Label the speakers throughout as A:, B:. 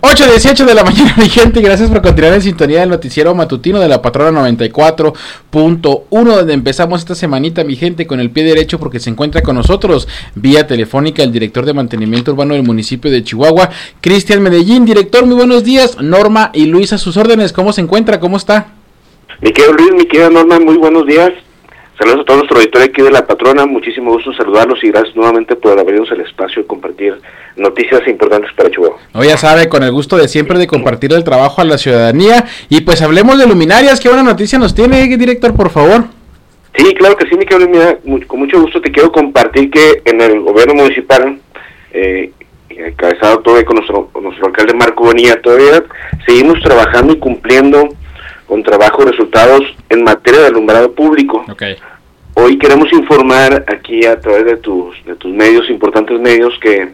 A: 8:18 de la mañana, mi gente, y gracias por continuar en sintonía del noticiero matutino de la Patrona 94.1, donde empezamos esta semanita, mi gente, con el pie derecho, porque se encuentra con nosotros vía telefónica el director de mantenimiento urbano del municipio de Chihuahua, Cristian Medellín. Director, muy buenos días. Norma y Luis a sus órdenes. ¿Cómo se encuentra? ¿Cómo está?
B: Mi querido Luis, mi querida Norma, muy buenos días. Saludos a todos nuestro auditorio aquí de La Patrona, muchísimo gusto en saludarlos y gracias nuevamente por abrirnos el espacio y compartir noticias importantes para Chihuahua.
A: Ya sabe, con el gusto de siempre de compartir el trabajo a la ciudadanía, y pues hablemos de luminarias. ¿Qué buena noticia nos tiene, director, por favor?
B: Sí, claro que sí, mi querido Luis, con mucho gusto te quiero compartir que en el gobierno municipal, encabezado todavía con nuestro alcalde Marco Bonilla, todavía seguimos trabajando y cumpliendo con trabajo y resultados en materia de alumbrado público.
A: Okay.
B: Hoy queremos informar aquí a través de tus medios, importantes medios, que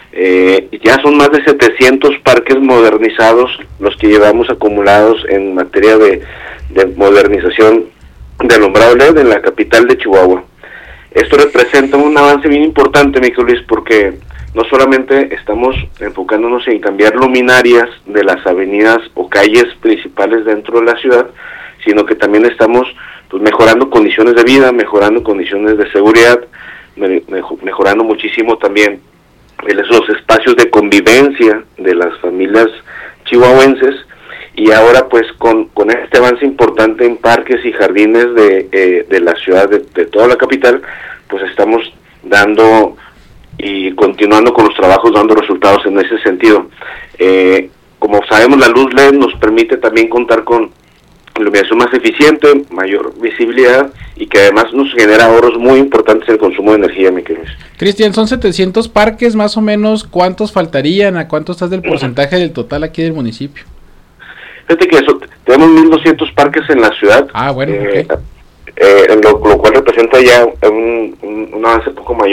B: ya son más de 700 parques modernizados los que llevamos acumulados en materia de modernización de alumbrado LED en la capital de Chihuahua. Esto representa un avance bien importante, mi querido Luis, porque no solamente estamos enfocándonos en cambiar luminarias de las avenidas o calles principales dentro de la ciudad, sino que también estamos mejorando condiciones de vida, mejorando condiciones de seguridad, mejorando muchísimo también los espacios de convivencia de las familias chihuahuenses, y ahora pues con este avance importante en parques y jardines de la ciudad, de toda la capital, pues estamos dando y continuando con los trabajos, dando resultados en ese sentido. Como sabemos, la luz LED nos permite también contar con iluminación más eficiente, mayor visibilidad, y que además nos genera ahorros muy importantes en el consumo de energía, mi querido.
A: Cristian, son 700 parques, más o menos, ¿cuántos faltarían? ¿A cuánto estás del porcentaje del total aquí del municipio?
B: Fíjate que tenemos 1,200 parques en la ciudad.
A: Bueno, okay.
B: Lo cual representa ya un avance poco mayor